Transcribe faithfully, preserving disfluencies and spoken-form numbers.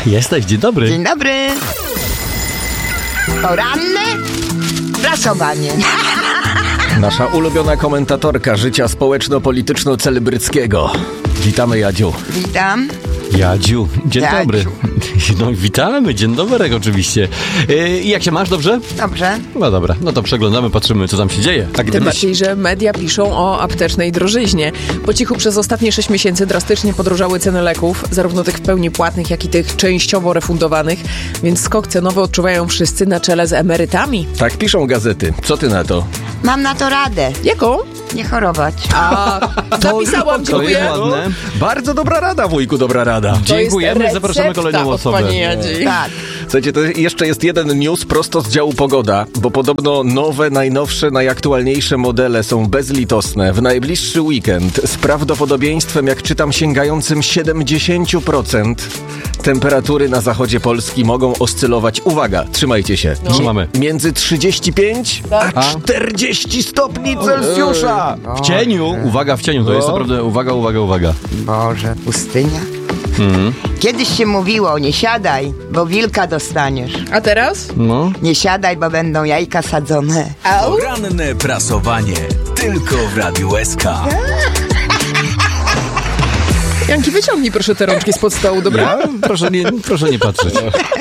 Jesteś, dzień dobry. Dzień dobry. Poranne prasowanie. Nasza ulubiona komentatorka życia społeczno-polityczno-celebryckiego. Witamy, Jadziu. Witam. Jadziu, dzień Jadziu. dobry. No witamy, dzień dobry oczywiście. Yy, jak się masz, dobrze? Dobrze. No dobra, no to przeglądamy, patrzymy, co tam się dzieje. A Tym gdybyś... bardziej, że media piszą o aptecznej drożyźnie. Po cichu przez ostatnie sześć miesięcy drastycznie podrożały ceny leków, zarówno tych w pełni płatnych, jak i tych częściowo refundowanych, więc skok cenowy odczuwają wszyscy na czele z emerytami. Tak piszą gazety. Co ty na to? Mam na to radę. Jaką? Nie chorować. A, zapisałam, To jest dziękuję. ładne. Bardzo dobra rada, wujku, dobra rada. To jest Dziękujemy, zapraszamy recepta kolejną od osobę. pani Jadzi. Tak. Słuchajcie, to jeszcze jest jeden news prosto z działu pogoda, bo podobno nowe, najnowsze, najaktualniejsze modele są bezlitosne. W najbliższy weekend z prawdopodobieństwem, jak czytam, sięgającym siedemdziesiąt procent temperatury na zachodzie Polski mogą oscylować, uwaga, trzymajcie się, Trzymamy. między trzydzieści pięć a czterdzieści stopni Celsjusza. W cieniu, uwaga, w cieniu, to jest naprawdę, uwaga, uwaga, uwaga. Boże, pustynia. Mhm. Kiedyś się mówiło, nie siadaj, bo wilka dostaniesz. A teraz? No. Nie siadaj, bo będą jajka sadzone. Poranne prasowanie. Tylko w Radiu S K. Janki, wyciągnij proszę te rączki spod stołu, dobra? Ja? Proszę nie, proszę nie patrzeć.